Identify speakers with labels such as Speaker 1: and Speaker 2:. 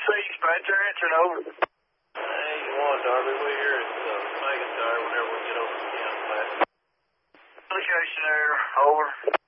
Speaker 1: Dispatcher, answering over.
Speaker 2: Hey, you want Darby? We're here at McIntyre whenever we get over to the campsite.
Speaker 1: Location there, over.